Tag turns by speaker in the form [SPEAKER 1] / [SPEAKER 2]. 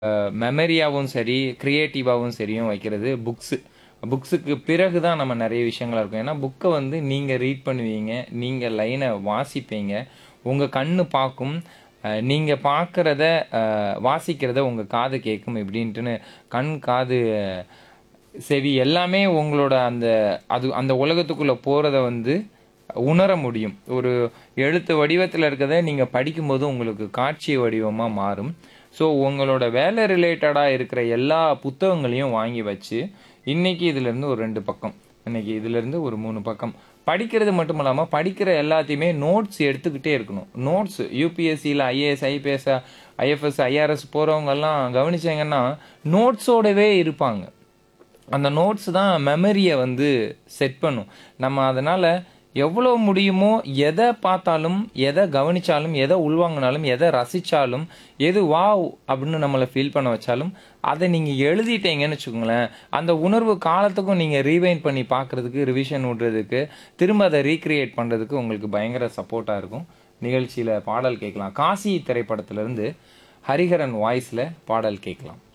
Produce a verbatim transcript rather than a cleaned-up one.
[SPEAKER 1] மெமரியாவும் சரி, கிரியேட்டிவாவும் சரியும் வைக்கிறது புக்ஸு. புக்ஸுக்கு பிறகு தான் நம்ம நெறைய விஷயங்களா இருக்கும். ஏன்னா புக்க வந்து நீங்க ரீட் பண்ணுவீங்க. நீங்க லைன வாசிப்பீங்க. உங்க கண்ணு பார்க்கும். அ நீங்க பார்க்கிறத அ வாசிக்கிறத உங்க காது கேட்கும் இப்படின்ட்டுன்னு கண், காது, செவி எல்லாமே உங்களோட அந்த அது அந்த உலகத்துக்குள்ள போறத வந்து உணர முடியும். ஒரு எழுத்து வடிவத்துல இருக்கத நீங்க படிக்கும்போது உங்களுக்கு காட்சி வடிவமா மாறும். ஸோ உங்களோட வேலை ரிலேட்டடா இருக்கிற எல்லா புத்தகங்களையும் வாங்கி வச்சு, இன்னைக்கு இதிலிருந்து ஒரு ரெண்டு பக்கம், இன்னைக்கு இதிலிருந்து ஒரு மூணு பக்கம் படிக்கிறது மட்டும் இல்லாம, படிக்கிற எல்லாத்தையுமே நோட்ஸ் எடுத்துக்கிட்டே இருக்கணும். Notes யுபிஎஸ்சில IAS, IPS, IFS, IRS போறவங்கலாம் கவனிச்சீங்கன்னா, நோட்ஸோடவே இருப்பாங்க. அந்த நோட்ஸ் தான் மெமரிய வந்து செட் பண்ணும். நம்ம அதனால எவ்வளோ முடியுமோ எத பார்த்தாலும், எத கவனிச்சாலும், எத உள்வாங்கினாலும், எத ரசிச்சாலும், எது வாவ் அப்படின்னு நம்மள ஃபீல் பண்ண வச்சாலும், அத நீங்க எழுதிட்டீங்கன்னு வச்சுக்கோங்களேன், அந்த உணர்வு காலத்துக்கும் நீங்க ரீவைண்ட் பண்ணி பார்க்கறதுக்கு, ரிவிஷன் விடுறதுக்கு, திரும்ப அத ரீகிரியேட் பண்றதுக்கு உங்களுக்கு பயங்கர சப்போர்ட்டா இருக்கும். நிகழ்ச்சியில பாடல் கேட்கலாம். காசி திரைப்படத்திலிருந்து ஹரிஹரன் வாய்ஸ்ல பாடல் கேட்கலாம்.